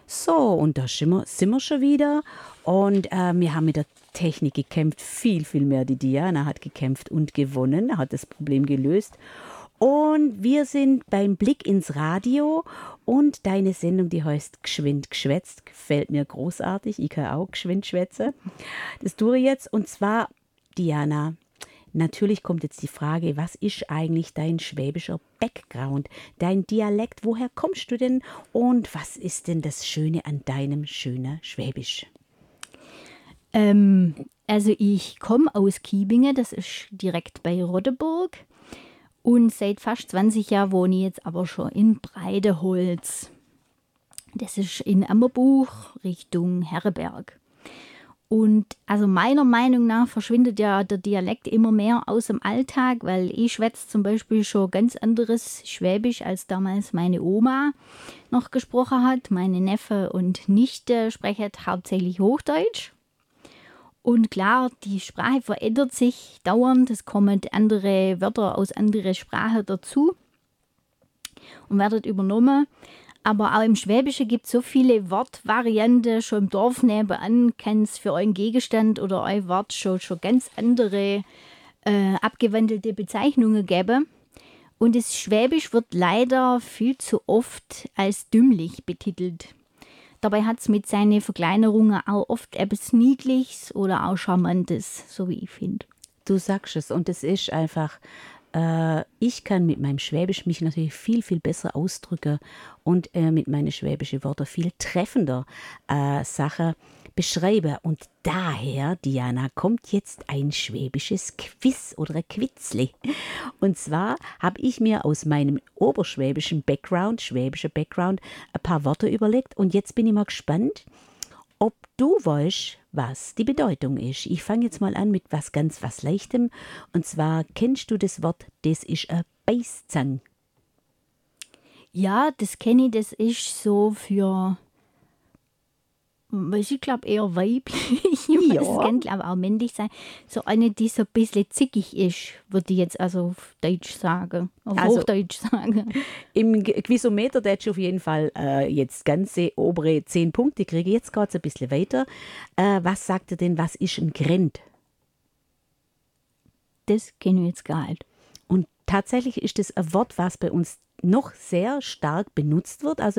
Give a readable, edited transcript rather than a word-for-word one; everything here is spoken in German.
So, und da sind wir schon wieder. Und wir haben mit der Technik gekämpft, viel, viel mehr. Die Diana hat gekämpft und gewonnen, hat das Problem gelöst. Und wir sind beim Blick ins Radio und deine Sendung, die heißt Geschwind geschwätzt, gefällt mir großartig. Ich kann auch geschwind schwätzen. Das tue ich jetzt. Und zwar, Diana, natürlich kommt jetzt die Frage, was ist eigentlich dein schwäbischer Background, dein Dialekt, woher kommst du denn und was ist denn das Schöne an deinem schönen Schwäbisch? Also ich komme aus Kiebinge, das ist direkt bei Roddeburg. Und seit fast 20 Jahren wohne ich jetzt aber schon in Breideholz. Das ist in Ammerbuch Richtung Herreberg. Und also meiner Meinung nach verschwindet ja der Dialekt immer mehr aus dem Alltag, weil ich schwätze zum Beispiel schon ganz anderes Schwäbisch, als damals meine Oma noch gesprochen hat. Meine Neffe und Nichte sprechen hauptsächlich Hochdeutsch. Und klar, die Sprache verändert sich dauernd. Es kommen andere Wörter aus anderen Sprachen dazu und werden übernommen. Aber auch im Schwäbischen gibt es so viele Wortvarianten. Schon im Dorf nebenan kann es für euren Gegenstand oder euer Wort schon ganz andere abgewandelte Bezeichnungen geben. Und das Schwäbisch wird leider viel zu oft als dümmlich betitelt. Dabei hat es mit seinen Verkleinerungen auch oft etwas Niedliches oder auch Charmantes, so wie ich finde. Du sagst es und es ist einfach, ich kann mit meinem Schwäbisch mich natürlich viel, viel besser ausdrücken und mit meinen schwäbischen Wörtern viel treffender Sachen beschreiben. Und daher, Diana, kommt jetzt ein schwäbisches Quiz oder ein Quizzli. Und zwar habe ich mir aus meinem oberschwäbischen Background, schwäbischer Background, ein paar Wörter überlegt. Und jetzt bin ich mal gespannt, ob du weißt, was die Bedeutung ist. Ich fange jetzt mal an mit was Leichtem. Und zwar, kennst du das Wort, das ist ein Beißzang? Ja, das kenne ich, das ist so für, ich glaube eher weiblich, Ja. es kann glaube auch männlich sein. So eine, die so ein bisschen zickig ist, würde ich jetzt also auf Deutsch sagen, auf Also, Hochdeutsch sagen. im Quizometer, der hat auf jeden Fall jetzt ganze obere 10 Punkte. Kriege jetzt gerade ein bisschen weiter. Was sagt er denn, was ist ein Grend? Das kenne ich jetzt gar nicht. Und tatsächlich ist das ein Wort, was bei uns noch sehr stark benutzt wird. Also